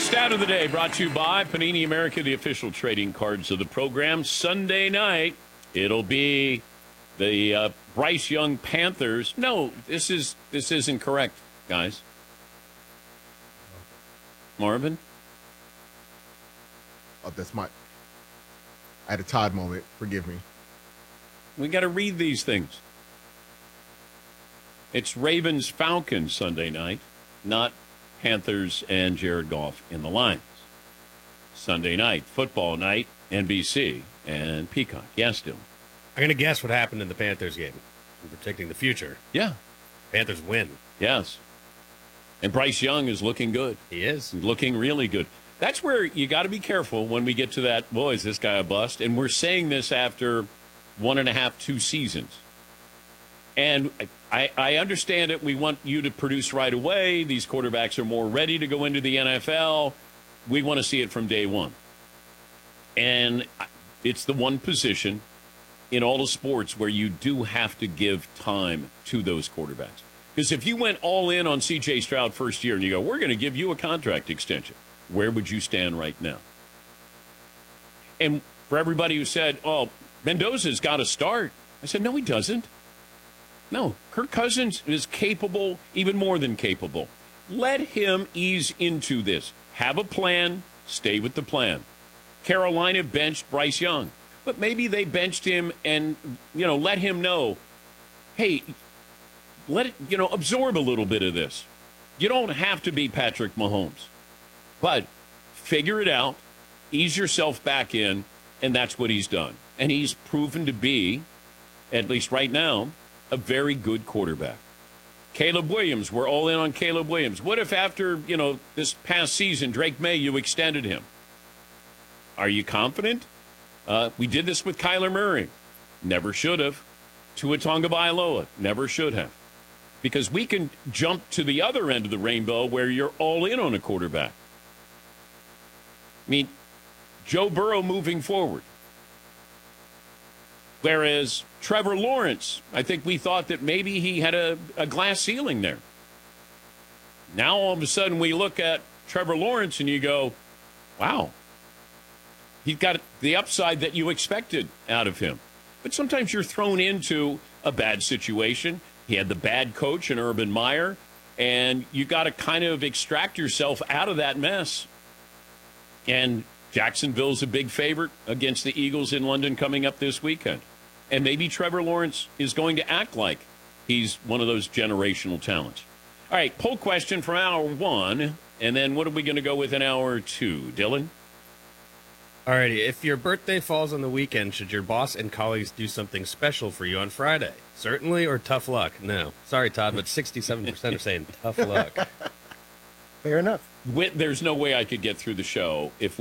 Stat of the day brought to you by Panini America, the official trading cards of the program. Sunday night, it'll be the Bryce Young Panthers. No, this isn't correct, guys. Marvin? Oh, I had a Todd moment. Forgive me. We got to read these things. It's Ravens Falcons Sunday night, not Panthers and Jared Goff in the Lions. Sunday night, football night, NBC and Peacock. Yes, Dylan. I'm going to guess what happened in the Panthers game. I'm predicting the future. Yeah. Panthers win. Yes. And Bryce Young is looking good. He is. He's looking really good. That's where you got to be careful when we get to that, boy, is this guy a bust? And we're saying this after 1.5, 2 seasons. And I understand it. We want you to produce right away. These quarterbacks are more ready to go into the NFL. We want to see it from day one. And it's the one position in all the sports where you do have to give time to those quarterbacks. Because if you went all in on C.J. Stroud first year and you go, we're going to give you a contract extension, where would you stand right now? And for everybody who said, oh, Mendoza's got to start, I said, no, he doesn't. No, Kirk Cousins is capable, even more than capable. Let him ease into this. Have a plan, stay with the plan. Carolina benched Bryce Young, but maybe they benched him and, let him know, hey, let it, absorb a little bit of this. You don't have to be Patrick Mahomes, but figure it out, ease yourself back in, and that's what he's done. And he's proven to be, at least right now, a very good quarterback. Caleb Williams, we're all in on Caleb Williams. What if after, this past season, Drake May, you extended him? Are you confident? We did this with Kyler Murray. Never should have. Tua Tagovailoa. Never should have. Because we can jump to the other end of the rainbow where you're all in on a quarterback. I mean, Joe Burrow moving forward. Whereas Trevor Lawrence, I think we thought that maybe he had a glass ceiling there. Now all of a sudden we look at Trevor Lawrence and you go, wow, he's got the upside that you expected out of him. But sometimes you're thrown into a bad situation. He had the bad coach in Urban Meyer, and you got to kind of extract yourself out of that mess. And Jacksonville's a big favorite against the Eagles in London coming up this weekend. And maybe Trevor Lawrence is going to act like he's one of those generational talents. All right, poll question from hour 1, and then what are we going to go with in hour 2? Dylan? Alrighty, if your birthday falls on the weekend, should your boss and colleagues do something special for you on Friday? Certainly or tough luck? No. Sorry, Todd, but 67% are saying tough luck. Fair enough. There's no way I could get through the show if